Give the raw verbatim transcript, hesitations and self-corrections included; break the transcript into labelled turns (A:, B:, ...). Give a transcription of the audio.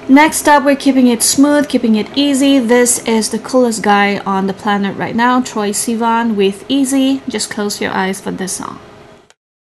A: Next up, we're keeping it smooth, keeping it easy. This is the coolest guy on the planet right now, Troye Sivan with Easy. Just close your eyes for this song.